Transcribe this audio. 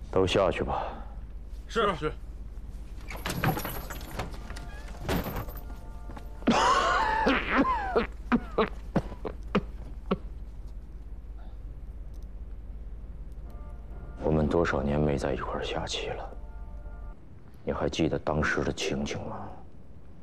都下去吧。 是是。 我们多少年没在一块儿下棋了，你还记得当时的情景吗？